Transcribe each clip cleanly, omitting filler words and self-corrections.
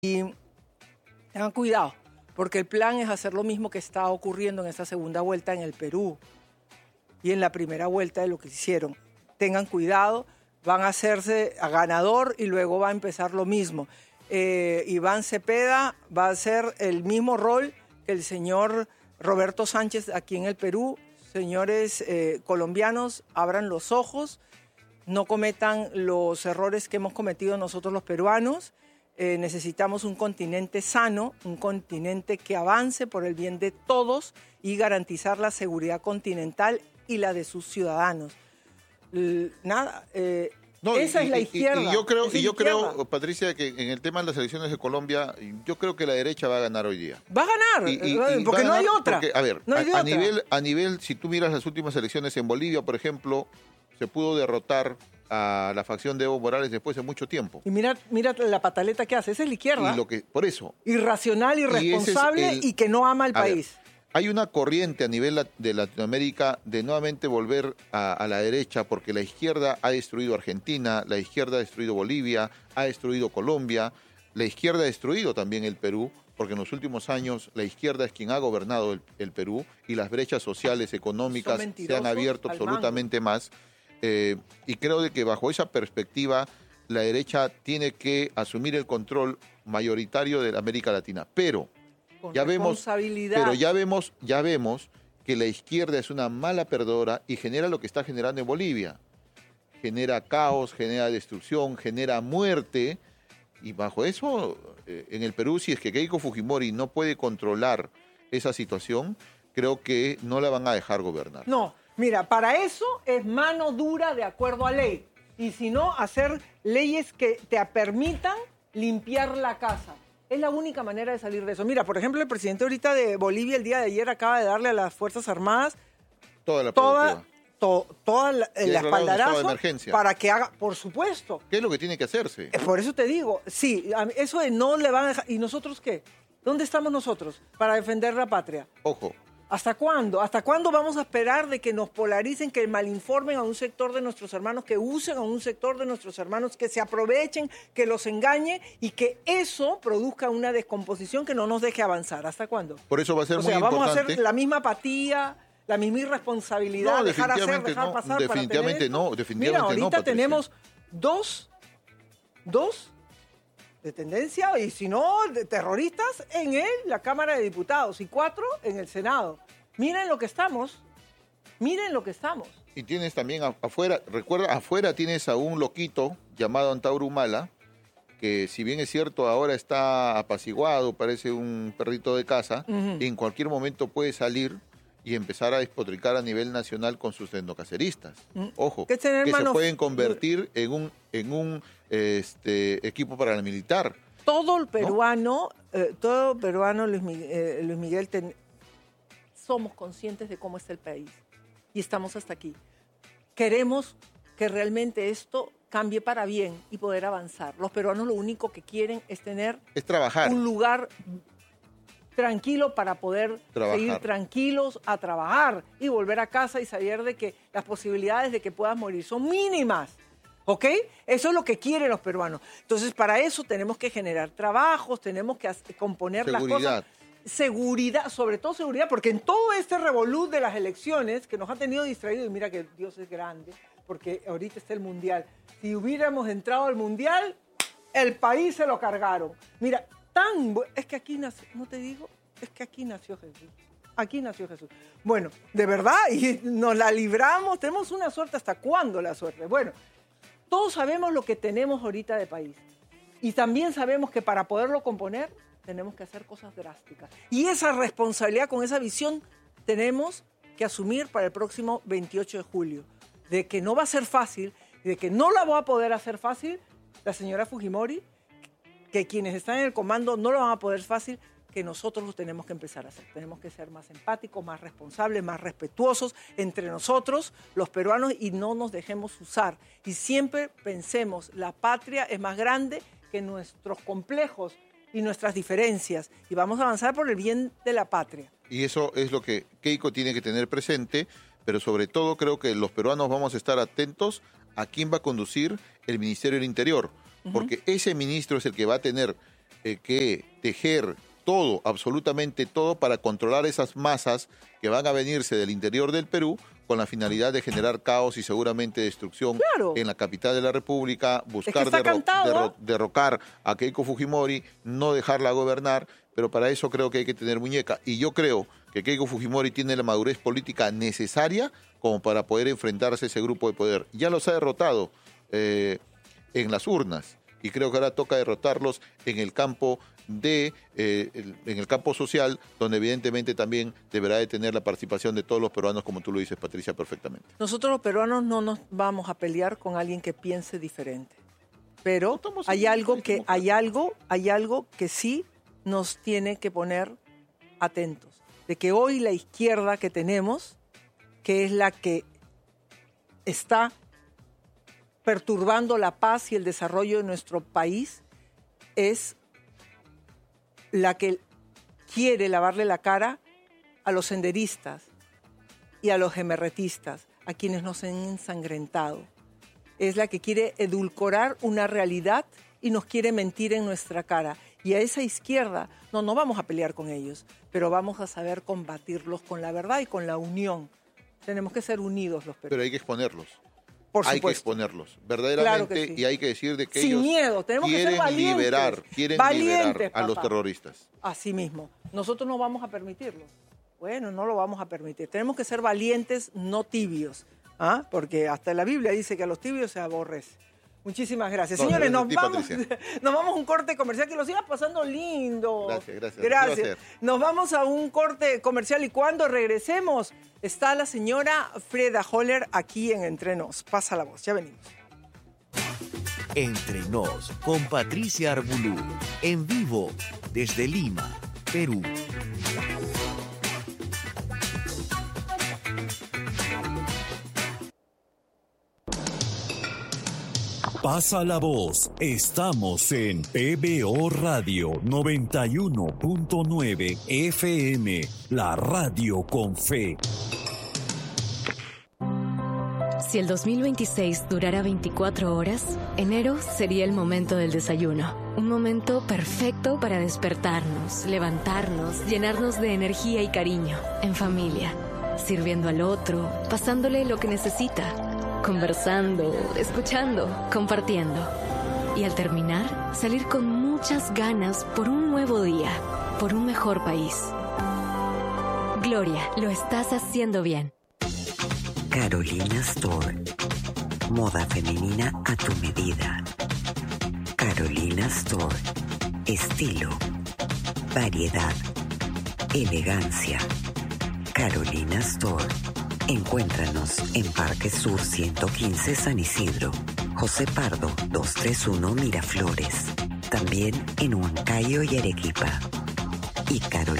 Y tengan cuidado, porque el plan es hacer lo mismo que está ocurriendo en esta segunda vuelta en el Perú y en la primera vuelta de lo que hicieron. Tengan cuidado, van a hacerse a ganador y luego va a empezar lo mismo. Iván Cepeda va a hacer el mismo rol que el señor Roberto Sánchez aquí en el Perú. Señores colombianos, abran los ojos, no cometan los errores que hemos cometido nosotros los peruanos. Necesitamos un continente sano, un continente que avance por el bien de todos y garantizar la seguridad continental y la de sus ciudadanos. Esa es la izquierda. Y yo creo, Patricia, que en el tema de las elecciones de Colombia, yo creo que la derecha va a ganar hoy día. Va a ganar, porque no hay otra. Porque, a ver, no a nivel, si tú miras las últimas elecciones en Bolivia, por ejemplo, se pudo derrotar a la facción de Evo Morales después de mucho tiempo. Y mira la pataleta que hace, esa es la izquierda. Por eso. Irracional, irresponsable y que no ama al país. Hay una corriente a nivel de Latinoamérica de nuevamente volver a la derecha porque la izquierda ha destruido Argentina, la izquierda ha destruido Bolivia, ha destruido Colombia, la izquierda ha destruido también el Perú, porque en los últimos años la izquierda es quien ha gobernado el Perú y las brechas sociales, económicas se han abierto absolutamente más. Y creo de que bajo esa perspectiva la derecha tiene que asumir el control mayoritario de América Latina. Pero ya vemos que la izquierda es una mala perdedora y genera lo que está generando en Bolivia. Genera caos, genera destrucción, genera muerte. Y bajo eso, en el Perú, si es que Keiko Fujimori no puede controlar esa situación, creo que no la van a dejar gobernar. No, mira, para eso es mano dura de acuerdo a ley. Y si no, hacer leyes que te permitan limpiar la casa. Es la única manera de salir de eso. Mira, por ejemplo, el presidente ahorita de Bolivia el día de ayer acaba de darle a las Fuerzas Armadas toda el espaldarazo para que haga, por supuesto. ¿Qué es lo que tiene que hacerse? Por eso te digo, sí, eso de no le van a dejar. ¿Y nosotros qué? ¿Dónde estamos nosotros para defender la patria? Ojo. ¿Hasta cuándo? ¿Hasta cuándo vamos a esperar de que nos polaricen, que malinformen a un sector de nuestros hermanos, que usen a un sector de nuestros hermanos, que se aprovechen, que los engañe y que eso produzca una descomposición que no nos deje avanzar? ¿Hasta cuándo? Por eso va a ser muy importante. Vamos a hacer la misma apatía, la misma irresponsabilidad, no, dejar hacer, dejar pasar. Definitivamente no, definitivamente no. Mira, ahorita tenemos dos de tendencia y si no, de terroristas en la Cámara de Diputados y 4 en el Senado. Miren lo que estamos. Y tienes también afuera, recuerda, afuera tienes a un loquito llamado Antauro Humala, que si bien es cierto ahora está apaciguado, parece un perrito de casa, y en cualquier momento puede salir y empezar a despotricar a nivel nacional con sus endocaceristas. Ojo, que se pueden convertir en un equipo paramilitar. Todo peruano, Luis Miguel, somos conscientes de cómo está el país y estamos hasta aquí. Queremos que realmente esto cambie para bien y poder avanzar. Los peruanos lo único que quieren es trabajar. Un lugar tranquilo para poder seguir tranquilos a trabajar y volver a casa y saber de que las posibilidades de que puedas morir son mínimas. ¿Ok? Eso es lo que quieren los peruanos. Entonces, para eso tenemos que generar trabajos, tenemos que componer las cosas. Seguridad, sobre todo seguridad, porque en todo este revolú de las elecciones que nos ha tenido distraídos, y mira que Dios es grande, porque ahorita está el Mundial. Si hubiéramos entrado al Mundial, el país se lo cargaron. Mira, es que aquí nació, no te digo, es que aquí nació Jesús. Aquí nació Jesús. Bueno, de verdad, y nos la libramos, tenemos una suerte. ¿Hasta cuándo la suerte? Bueno, todos sabemos lo que tenemos ahorita de país. Y también sabemos que para poderlo componer, tenemos que hacer cosas drásticas. Y esa responsabilidad, con esa visión, tenemos que asumir para el próximo 28 de julio. De que no va a ser fácil, de que no la va a poder hacer fácil la señora Fujimori, que quienes están en el comando no lo van a poder fácil, que nosotros lo tenemos que empezar a hacer. Tenemos que ser más empáticos, más responsables, más respetuosos entre nosotros, los peruanos, y no nos dejemos usar. Y siempre pensemos, la patria es más grande que nuestros complejos y nuestras diferencias. Y vamos a avanzar por el bien de la patria. Y eso es lo que Keiko tiene que tener presente, pero sobre todo creo que los peruanos vamos a estar atentos a quién va a conducir el Ministerio del Interior, porque ese ministro es el que va a tener que tejer todo, absolutamente todo, para controlar esas masas que van a venirse del interior del Perú con la finalidad de generar caos y seguramente destrucción en la capital de la República, buscar derrocar a Keiko Fujimori, no dejarla gobernar, pero para eso creo que hay que tener muñeca. Y yo creo que Keiko Fujimori tiene la madurez política necesaria como para poder enfrentarse a ese grupo de poder. Ya los ha derrotado en las urnas y creo que ahora toca derrotarlos en el campo en el campo social, donde evidentemente también deberá de tener la participación de todos los peruanos, como tú lo dices, Patricia, perfectamente. Nosotros los peruanos no nos vamos a pelear con alguien que piense diferente, pero hay algo que sí nos tiene que poner atentos, de que hoy la izquierda que tenemos, que es la que está perturbando la paz y el desarrollo de nuestro país, es la que quiere lavarle la cara a los senderistas y a los emerretistas, a quienes nos han ensangrentado. Es la que quiere edulcorar una realidad y nos quiere mentir en nuestra cara. Y a esa izquierda, no vamos a pelear con ellos, pero vamos a saber combatirlos con la verdad y con la unión. Tenemos que ser unidos los peruanos. Pero hay que exponerlos. Por supuesto. Hay que exponerlos, verdaderamente, claro que sí. Y hay que decir de que sin ellos miedo. Tenemos que ser valientes. Quieren liberar a los terroristas. Así mismo. Nosotros no vamos a permitirlo. Bueno, no lo vamos a permitir. Tenemos que ser valientes, no tibios. Porque hasta la Biblia dice que a los tibios se aborrece. Muchísimas gracias. Señores, nos vamos a un corte comercial, que lo sigas pasando lindo. Gracias. Nos vamos a un corte comercial y cuando regresemos está la señora Freda Holler aquí en Entre Nos. Pasa la voz, ya venimos. Entre Nos, con Patricia Arbulú, en vivo desde Lima, Perú. Pasa la voz. Estamos en PBO Radio 91.9 FM, la radio con fe. Si el 2026 durara 24 horas, enero sería el momento del desayuno. Un momento perfecto para despertarnos, levantarnos, llenarnos de energía y cariño, en familia, sirviendo al otro, pasándole lo que necesita. Conversando, escuchando, compartiendo. Y al terminar, salir con muchas ganas por un nuevo día, por un mejor país. Gloria, lo estás haciendo bien. Carolina Store. Moda femenina a tu medida. Carolina Store. Estilo, variedad, elegancia. Carolina Store. Encuéntranos en Parque Sur 115 San Isidro, José Pardo 231 Miraflores, también en Huancayo y Arequipa, y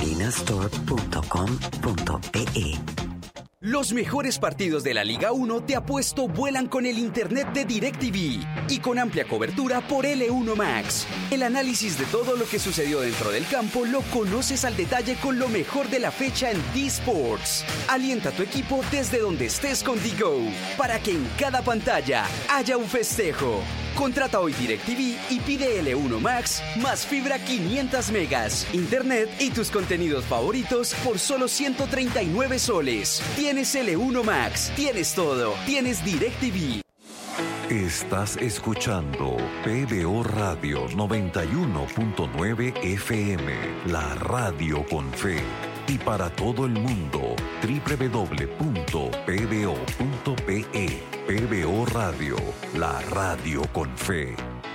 carolinastore.com.pe. Los mejores partidos de la Liga 1 te apuesto vuelan con el internet de DirecTV y con amplia cobertura por L1 Max. El análisis de todo lo que sucedió dentro del campo lo conoces al detalle con lo mejor de la fecha en D-Sports. Alienta a tu equipo desde donde estés con DiGo para que en cada pantalla haya un festejo. Contrata hoy DirecTV y pide L1 Max más fibra 500 megas, internet y tus contenidos favoritos por solo 139 soles. Tienes L1 Max, tienes todo, tienes DirecTV. Estás escuchando PBO Radio 91.9 FM, la radio con fe. Y para todo el mundo, www.pbo.pe. PBO Radio, la radio con fe.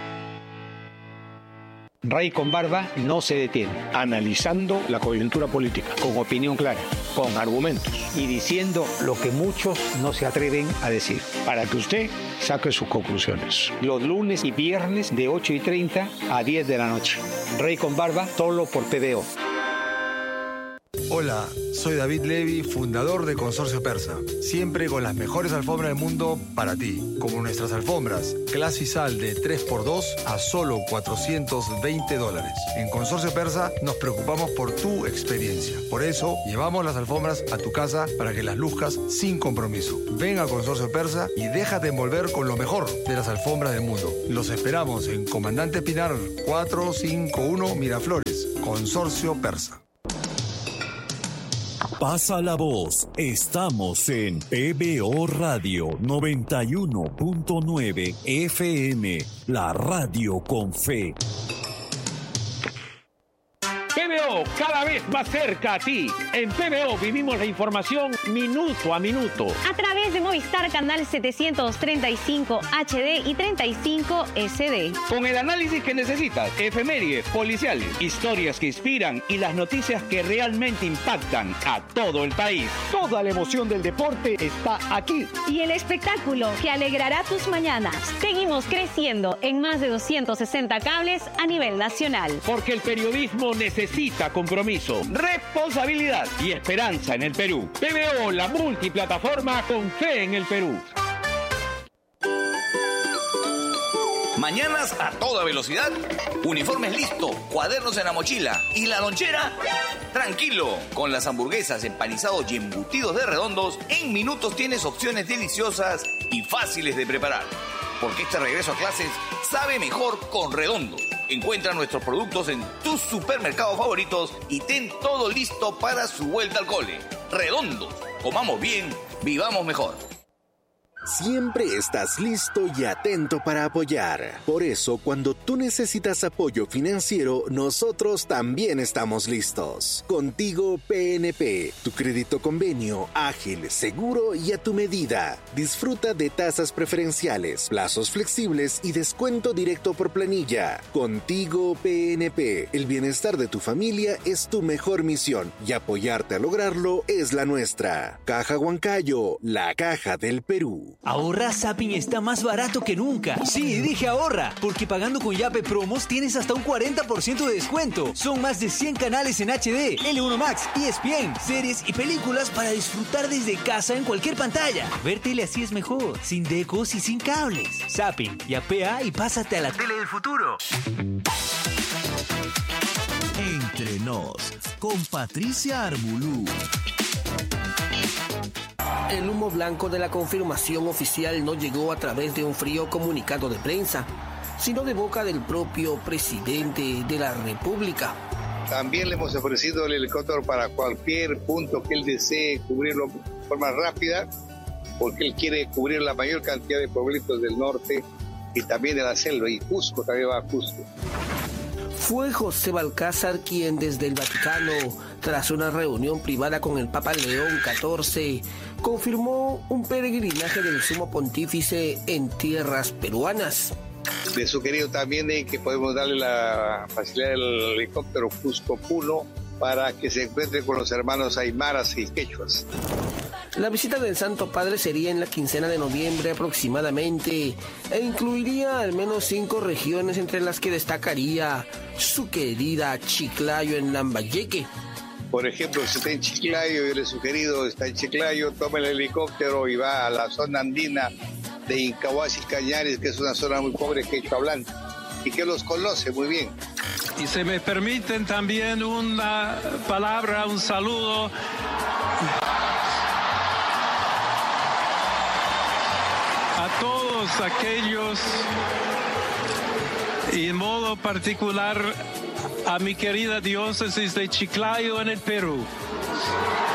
Rey con Barba no se detiene, analizando la coyuntura política, con opinión clara, con argumentos y diciendo lo que muchos no se atreven a decir, para que usted saque sus conclusiones. Los lunes y viernes de 8:30 a 10 de la noche. Rey con Barba, solo por PBO. Hola, soy David Levy, fundador de Consorcio Persa. Siempre con las mejores alfombras del mundo para ti. Como nuestras alfombras, Clasisal de 3x2 a solo $420. En Consorcio Persa nos preocupamos por tu experiencia. Por eso, llevamos las alfombras a tu casa para que las luzcas sin compromiso. Ven a Consorcio Persa y déjate envolver con lo mejor de las alfombras del mundo. Los esperamos en Comandante Pinar 451 Miraflores. Consorcio Persa. Pasa la voz. Estamos en PBO Radio 91.9 FM, la radio con fe. PBO, cada vez más cerca a ti. En PBO vivimos la información minuto a minuto. A través de Movistar Canal 735 HD y 35 SD. Con el análisis que necesitas, efemérides, policiales, historias que inspiran y las noticias que realmente impactan a todo el país. Toda la emoción del deporte está aquí. Y el espectáculo que alegrará tus mañanas. Seguimos creciendo en más de 260 cables a nivel nacional. Porque el periodismo necesita compromiso, responsabilidad y esperanza en el Perú. PBO, la multiplataforma con fe en el Perú. Mañanas a toda velocidad, uniformes listo, cuadernos en la mochila y la lonchera. Tranquilo, con las hamburguesas, empanizados y embutidos de Redondos, en minutos tienes opciones deliciosas y fáciles de preparar. Porque este regreso a clases sabe mejor con Redondos. Encuentra nuestros productos en tus supermercados favoritos y ten todo listo para su vuelta al cole. Redondos, comamos bien, vivamos mejor. Siempre estás listo y atento para apoyar. Por eso, cuando tú necesitas apoyo financiero, nosotros también estamos listos. Contigo PNP, tu crédito convenio, ágil, seguro y a tu medida. Disfruta de tasas preferenciales, plazos flexibles y descuento directo por planilla. Contigo PNP, el bienestar de tu familia es tu mejor misión y apoyarte a lograrlo es la nuestra. Caja Huancayo, la caja del Perú. Ahorra Zapping está más barato que nunca. Sí, dije ahorra, porque pagando con Yape Promos tienes hasta un 40% de descuento. Son más de 100 canales en HD, L1 Max, ESPN, series y películas para disfrutar desde casa en cualquier pantalla. Ver tele así es mejor, sin decos y sin cables. Zapping, yapea y pásate a la tele del futuro. Entre nos, con Patricia Arbulú. El humo blanco de la confirmación oficial no llegó a través de un frío comunicado de prensa, sino de boca del propio presidente de la República. También le hemos ofrecido el helicóptero para cualquier punto que él desee cubrirlo de forma rápida, porque él quiere cubrir la mayor cantidad de pueblitos del norte y también de la selva, y Cusco también va a Cusco. Fue José Balcázar quien desde el Vaticano, tras una reunión privada con el Papa León XIV, confirmó un peregrinaje del Sumo Pontífice en tierras peruanas. Le sugirió también que podemos darle la facilidad del helicóptero Cusco Puno para que se encuentre con los hermanos aymaras y quechuas. La visita del Santo Padre sería en la quincena de noviembre aproximadamente e incluiría al menos 5 regiones, entre las que destacaría su querida Chiclayo en Lambayeque. Por ejemplo, si está en Chiclayo, yo le he sugerido, está en Chiclayo, toma el helicóptero y va a la zona andina de Incahuasi Cañares, que es una zona muy pobre quechua hablante y que los conoce muy bien. Y se me permiten también una palabra, un saludo a todos aquellos, y en modo particular a mi querida diócesis de Chiclayo en el Perú.